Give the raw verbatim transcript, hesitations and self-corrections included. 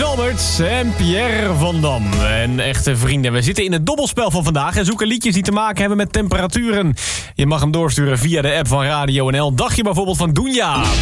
Alberts en Pierre van Dam. En echte vrienden, we zitten in het dobbelspel van vandaag en zoeken liedjes die te maken hebben met temperaturen. Je mag hem doorsturen via de app van Radio N L. Dacht je bijvoorbeeld van Doenja?